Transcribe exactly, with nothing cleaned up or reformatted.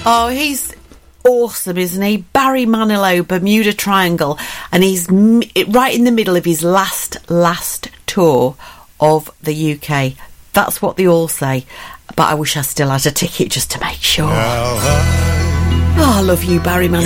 Oh, he's awesome, isn't he? Barry Manilow, Bermuda Triangle, and he's m- right in the middle of his last, last tour of the U K. That's what they all say. But I wish I still had a ticket just to make sure. Oh, I love you, Barry Manilow.